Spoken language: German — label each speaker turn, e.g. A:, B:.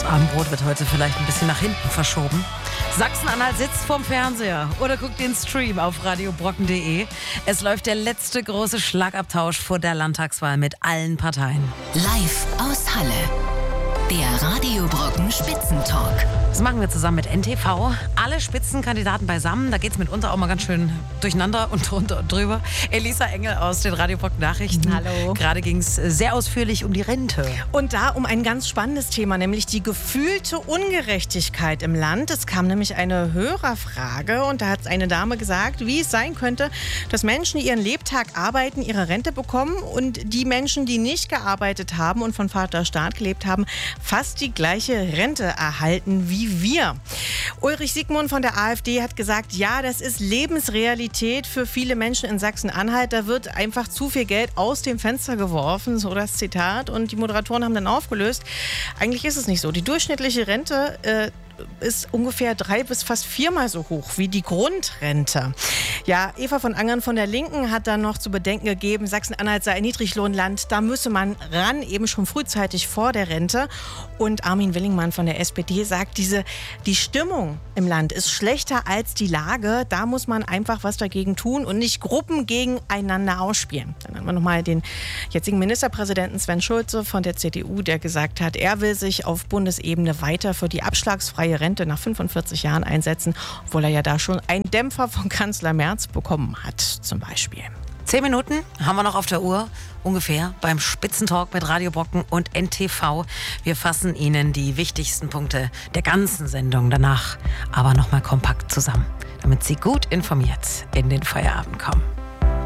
A: Abendbrot wird heute vielleicht ein bisschen nach hinten verschoben. Sachsen-Anhalt sitzt vorm Fernseher oder guckt den Stream auf radiobrocken.de. Es läuft der letzte große Schlagabtausch vor der Landtagswahl mit allen Parteien.
B: Live aus Halle. Der Radio Brocken Spitzentalk.
A: Das machen wir zusammen mit NTV. Alle Spitzenkandidaten beisammen. Da geht es mitunter auch mal ganz schön durcheinander und drunter und drüber. Elisa Engel aus den Radio Brocken Nachrichten.
C: Hallo.
A: Gerade ging es sehr ausführlich um die Rente.
C: Und da um ein ganz spannendes Thema, nämlich die gefühlte Ungerechtigkeit im Land. Es kam nämlich eine Hörerfrage und da hat eine Dame gesagt, wie es sein könnte, dass Menschen, die ihren Lebtag arbeiten, ihre Rente bekommen und die Menschen, die nicht gearbeitet haben und von Vaterstaat gelebt haben, fast die gleiche Rente erhalten wie wir. Ulrich Siegmund von der AfD hat gesagt, ja, das ist Lebensrealität für viele Menschen in Sachsen-Anhalt. Da wird einfach zu viel Geld aus dem Fenster geworfen, so das Zitat. Und die Moderatoren haben dann aufgelöst, eigentlich ist es nicht so. Die durchschnittliche Rente ist ungefähr 3 bis fast 4-mal so hoch wie die Grundrente. Ja, Eva von Angern von der Linken hat dann noch zu bedenken gegeben, Sachsen-Anhalt sei ein Niedriglohnland, da müsse man ran, eben schon frühzeitig vor der Rente. Und Armin Willingmann von der SPD sagt, die Stimmung im Land ist schlechter als die Lage, da muss man einfach was dagegen tun und nicht Gruppen gegeneinander ausspielen. Dann haben wir nochmal den jetzigen Ministerpräsidenten Sven Schulze von der CDU, der gesagt hat, er will sich auf Bundesebene weiter für die abschlagsfreie Rente nach 45 Jahren einsetzen, obwohl er ja da schon einen Dämpfer von Kanzler Merz bekommen hat, zum Beispiel.
A: 10 Minuten haben wir noch auf der Uhr, ungefähr, beim Spitzentalk mit Radio Brocken und NTV. Wir fassen Ihnen die wichtigsten Punkte der ganzen Sendung danach aber nochmal kompakt zusammen, damit Sie gut informiert in den Feierabend kommen.